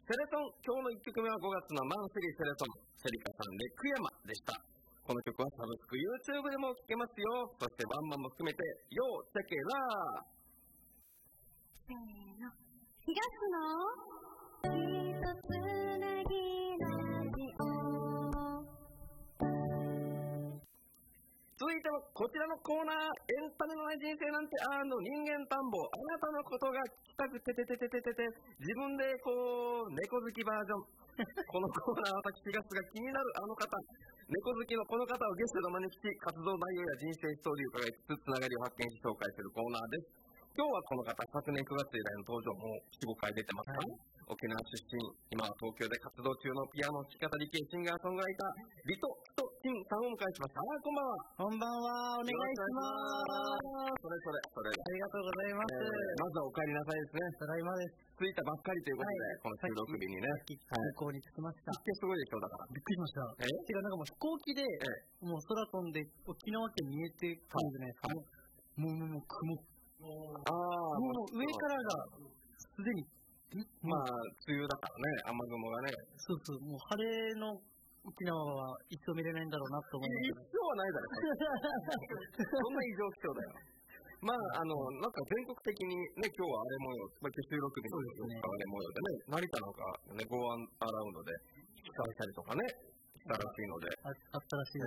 セレトン、今日の1曲目は5月のマンスリーセレトン、セリカさんレクヤマでした。この曲はサブスク YouTube でも聴けますよ。そしてワンマンも含めて要チェケラー。 せーの、東のひとつなぎラジオ。 続いてはこちらのコーナー、エンタメのない人生なんて人間探訪。あなたのことが聞きたくててててててて、自分でこう猫好きバージョン。このコーナー、私4月が気になるあの方、猫好きのこの方をゲストでお招きし、活動内容や人生ストーリーを伺いつつつながりを発見し紹介するコーナーです。今日はこの方、昨年9月以来の登場、もう4、5回出てますから、沖縄出身、今は東京で活動中のピアノ弾き語り系シンガーソングライター、リト・キト・キンさんをお迎えしました。こんばんは。 こんばんは、お願いします。 それ。 ありがとうございます。 まずはお帰りなさいですね。 ただいまです。 着いたばっかりということで、この収録日にね。 空港に着きました。 行ってすごいでしょ、だから。 びっくりしました。てか、なんかもう飛行機で、もう空飛んで沖縄県見えてくるんじゃないですか。もう雲。もう上からがすでに、 まあ、梅雨だからね、雨雲がね。 そう、もう晴れの沖縄は一生見れないんだろうなと思います。 一生はないだろ、そんな異常気象だよ。まあ、なんか全国的にね、今日は荒れ模様、収録日の4日荒れ模様でね、成田なんかね、ゴーアンアラウンドで引き返したりとかね、したらしいので。 あったらしいで